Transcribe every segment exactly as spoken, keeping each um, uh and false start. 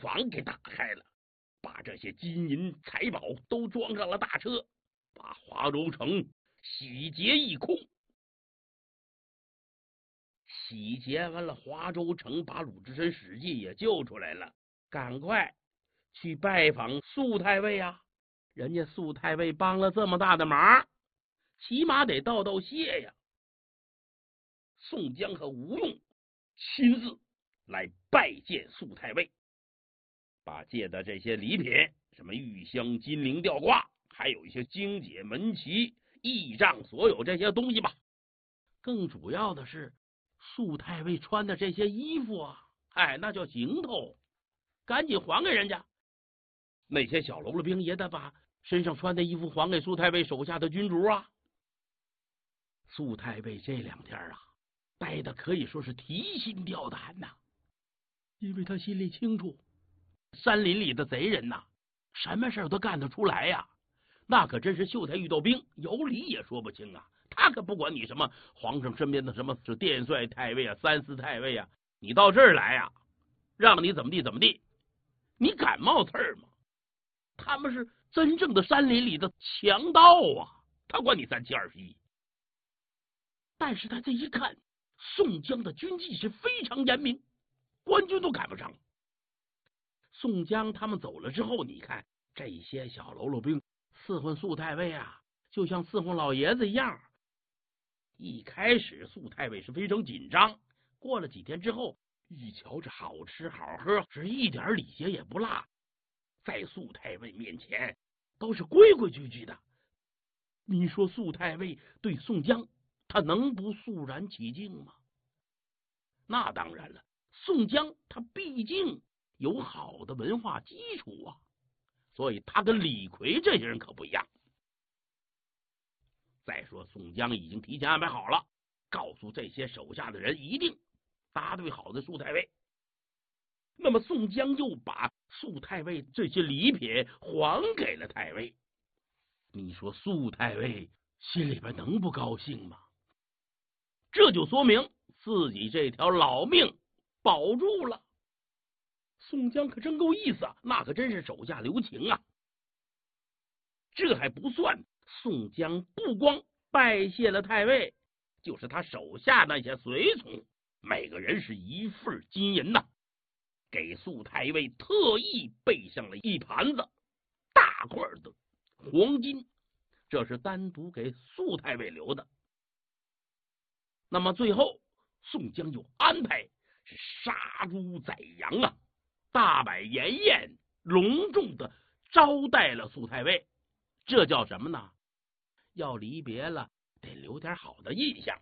房给打开了，把这些金银财宝都装上了大车，把华州城洗劫一空。洗劫完了华州城，把鲁智深、史进也救出来了，赶快去拜访肃太尉啊！人家肃太尉帮了这么大的忙，起码得道道谢呀。宋江和吴用亲自来拜见肃太尉，把借的这些礼品，什么玉香、金铃、吊挂，还有一些荆解、门旗、义仗，所有这些东西吧。更主要的是，肃太尉穿的这些衣服啊，哎，那叫行头，赶紧还给人家。那些小喽啰兵也得把身上穿的衣服还给肃太尉手下的军主啊。肃太尉这两天啊，待的可以说是提心吊胆呐，因为他心里清楚，山林里的贼人呐，什么事都干得出来呀，那可真是秀才遇到兵，有理也说不清啊。他可不管你什么皇上身边的什么是殿帅太尉啊、三司太尉啊，你到这儿来呀、啊，让你怎么地怎么地，你敢冒刺儿吗？他们是真正的山林里的强盗啊，他管你三七二十一。但是他这一看，宋江的军纪是非常严明，官军都赶不上。宋江他们走了之后，你看这些小喽啰兵伺候肃太尉啊，就像伺候老爷子一样。一开始肃太尉是非常紧张，过了几天之后，一瞧这好吃好喝，是一点礼节也不落，在肃太尉面前都是规规矩矩的。你说肃太尉对宋江，他能不肃然起敬吗？那当然了，宋江他毕竟有好的文化基础啊，所以他跟李逵这些人可不一样。再说宋江已经提前安排好了，告诉这些手下的人一定答对好的肃太尉。那么宋江又把肃太尉这些礼品还给了太尉，你说肃太尉心里边能不高兴吗？这就说明自己这条老命保住了。宋江可真够意思啊，那可真是手下留情啊。这还不算，宋江不光拜谢了太尉，就是他手下那些随从，每个人是一份金银呐，给肃太尉特意备上了一盘子大块的黄金，这是单独给肃太尉留的。那么最后宋江就安排是杀猪宰羊啊，大摆筵宴，隆重的招待了肃太尉。这叫什么呢？要离别了，得留点好的印象。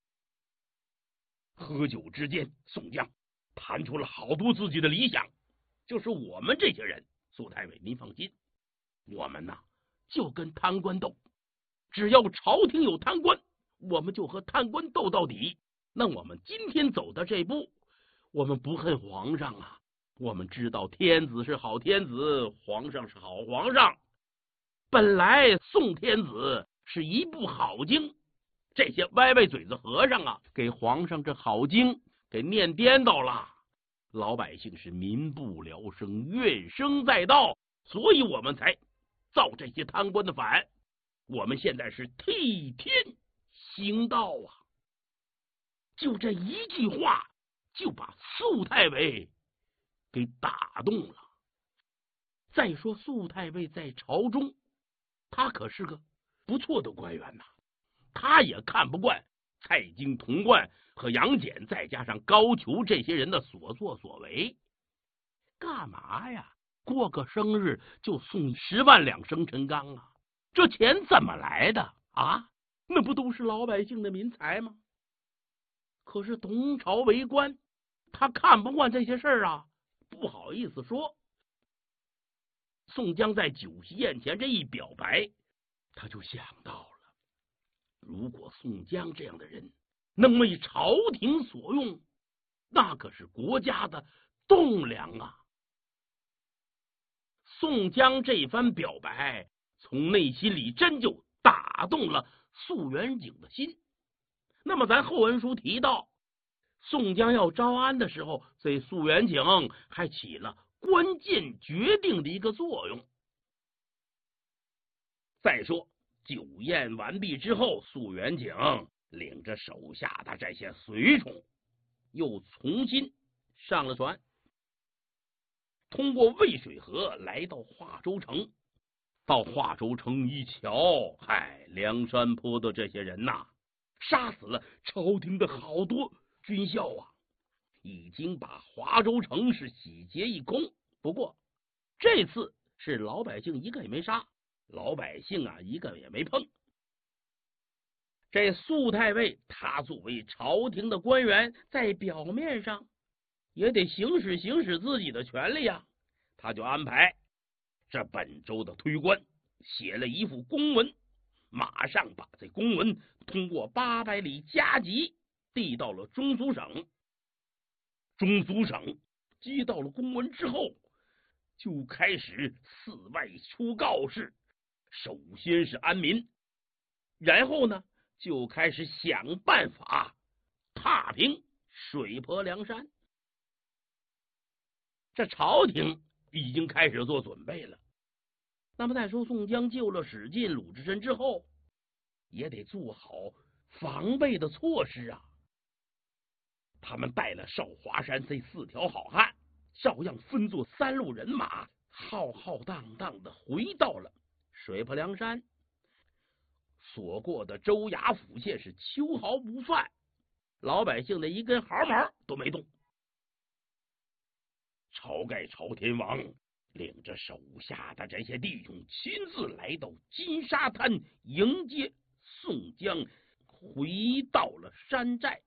喝酒之间，宋江谈出了好多自己的理想，就是我们这些人，肃太尉您放心，我们呐就跟贪官斗，只要朝廷有贪官，我们就和贪官斗到底。那我们今天走的这步，我们不恨皇上啊，我们知道天子是好天子，皇上是好皇上。本来宋天子是一部好经，这些歪歪嘴子和尚啊，给皇上这好经给念颠倒了，老百姓是民不聊生，怨声载道，所以我们才造这些贪官的反。我们现在是替天行道啊！就这一句话，就把肃太尉给打动了。再说肃太尉在朝中，他可是个不错的官员呐，他也看不惯蔡京、童贯和杨戬，再加上高俅这些人的所作所为。干嘛呀？过个生日就送十万两生辰纲啊？这钱怎么来的啊？那不都是老百姓的民财吗？可是同朝为官，他看不惯这些事儿啊，不好意思说。宋江在酒席宴前这一表白，他就想到了，如果宋江这样的人能为朝廷所用，那可是国家的栋梁啊。宋江这番表白，从内心里真就打动了肃远景的心。那么咱后文书提到，宋江要招安的时候，这肃远景还起了关键决定的一个作用。再说酒宴完毕之后，苏元景领着手下的这些随从又重新上了船，通过渭水河来到华州城。到华州城一瞧，嗨，梁山泊的这些人呐，杀死了朝廷的好多军校啊，已经把华州城是洗劫一空。不过这次是老百姓一个也没杀，老百姓啊一个也没碰。这苏太尉他作为朝廷的官员，在表面上也得行使行使自己的权利啊，他就安排这本州的推官写了一副公文，马上把这公文通过八百里加急递到了中书省。中书省接到了公文之后，就开始四外出告示，首先是安民，然后呢就开始想办法踏平水泊梁山。这朝廷已经开始做准备了。那么再说宋江救了史进、鲁智深之后，也得做好防备的措施啊。他们带了少华山这四条好汉，照样分作三路人马，浩浩荡荡的回到了水泊梁山。所过的州衙府县是秋毫不犯，老百姓的一根毫毛都没动。晁盖晁天王领着手下的这些弟兄亲自来到金沙滩迎接宋江回到了山寨。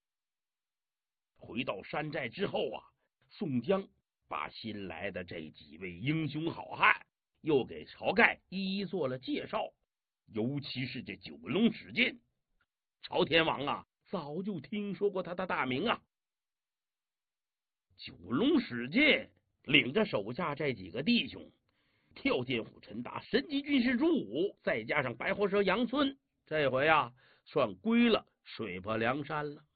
回到山寨之后啊，宋江把新来的这几位英雄好汉又给晁盖一一做了介绍，尤其是这九龙史进，晁天王啊早就听说过他的大名啊。九龙史进领着手下这几个弟兄，跳涧虎陈达、神机军师朱武，再加上白喉蛇杨村，这回啊算归了水泊梁山了。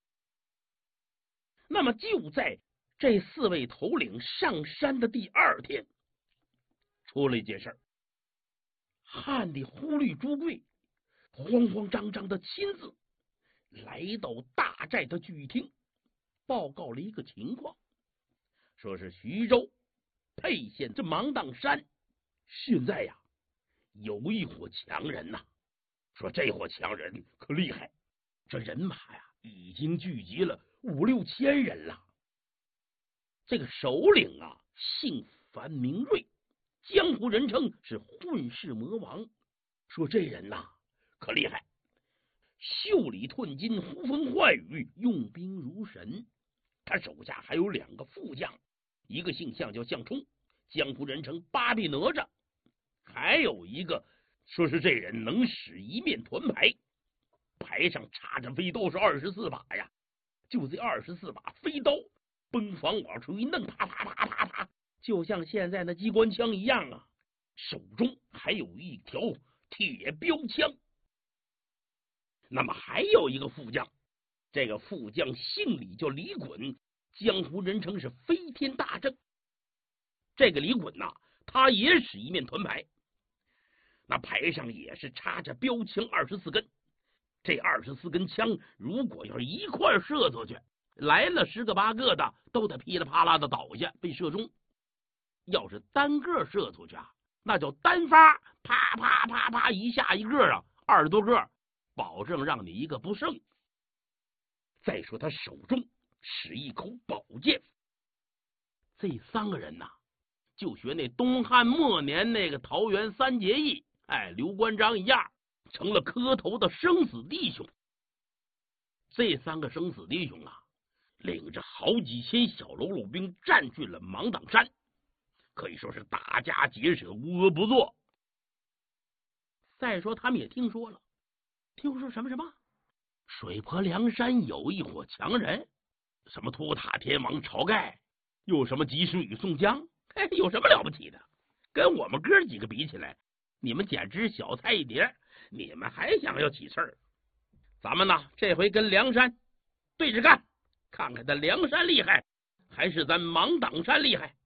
那么就在这四位头领上山的第二天，出了一件事儿。汉的忽律朱贵慌慌张张的亲自来到大寨的聚义厅，报告了一个情况，说是徐州沛县这芒砀山现在呀有一伙强人呐、啊，说这伙强人可厉害，这人马呀已经聚集了五六千人了。这个首领啊姓樊名瑞，江湖人称是混世魔王，说这人呐、啊、可厉害，袖里吞金，呼风唤雨，用兵如神。他手下还有两个副将，一个姓项叫项冲，江湖人称八臂哪吒，还有一个说是这人能使一面团牌，牌上插着飞刀是二十四把呀，就这二十四把飞刀奔房往出一弄，啪啪啪啪啪，就像现在的机关枪一样啊，手中还有一条铁标枪。那么还有一个副将，这个副将姓李，叫李衮，江湖人称是飞天大圣。这个李衮呐、啊，他也使一面团牌，那牌上也是插着标枪二十四根。这二十四根枪，如果要是一块射出去，来了十个八个的，都得噼里啪啦的倒下，被射中。要是单个射出去啊，那叫单发，啪啪啪啪一下一个啊，二十多个，保证让你一个不剩。再说他手中使一口宝剑，这三个人呐、啊，就学那东汉末年那个桃园三结义，哎，刘关张一样，成了磕头的生死弟兄。这三个生死弟兄啊，领着好几千小喽啰兵占据了芒砀山，可以说是打家劫舍，无恶不作。再说他们也听说了，听说什么什么水泊梁山有一伙强人，什么托塔天王晁盖，有什么及时雨宋江，嘿，有什么了不起的？跟我们哥几个比起来，你们简直小菜一碟，你们还想要起刺儿？咱们呢，这回跟梁山对着干，看看他梁山厉害，还是咱芒砀山厉害。